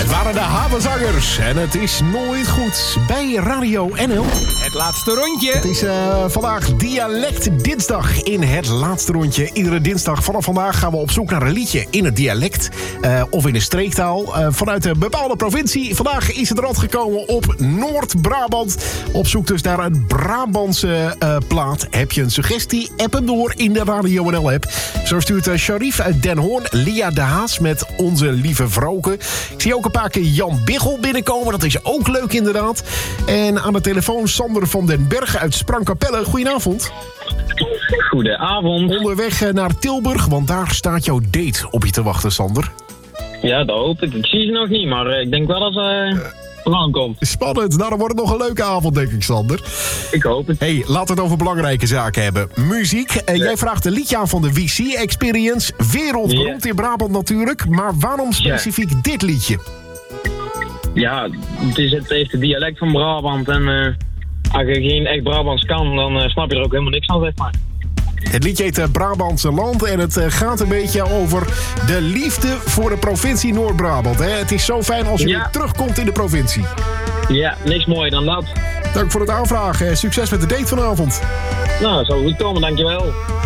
Het waren de Havenzangers en het is nooit goed bij Radio NL. Het laatste rondje. Het is vandaag Dialect Dinsdag in het laatste rondje. Iedere dinsdag vanaf vandaag gaan we op zoek naar een liedje in het dialect of in de streektaal vanuit een bepaalde provincie. Vandaag is het rad gekomen op Noord-Brabant. Op zoek dus naar een Brabantse plaat. Heb je een suggestie? App hem door in de Radio NL app. Zo stuurt Sharif uit Den Hoorn Lia de Haas met Onze Lieve Vroken. Ik zie ook een paar keer Jan Biggel binnenkomen. Dat is ook leuk inderdaad. En aan de telefoon Sander van den Bergen uit Sprangkapelle. Goedenavond. Goedenavond. Onderweg naar Tilburg, want daar staat jouw date op je te wachten, Sander. Ja, dat hoop ik. Ik zie ze nog niet, maar ik denk wel dat ze eraan komt. Spannend. Nou, dan wordt het nog een leuke avond, denk ik, Sander. Ik hoop het. Hey, laten we het over belangrijke zaken hebben. Muziek. Jij vraagt een liedje aan van de WC Experience. Wereldberoemd in Brabant natuurlijk. Maar waarom specifiek dit liedje? Ja, het heeft het dialect van Brabant. En als je geen echt Brabants kan, dan snap je er ook helemaal niks van, zeg maar. Het liedje heet Brabantse Land en het gaat een beetje over de liefde voor de provincie Noord-Brabant. Hè? Het is zo fijn als je weer terugkomt in de provincie. Ja, niks mooier dan dat. Dank voor het aanvragen. Succes met de date vanavond. Nou, dat zal goed komen, dankjewel.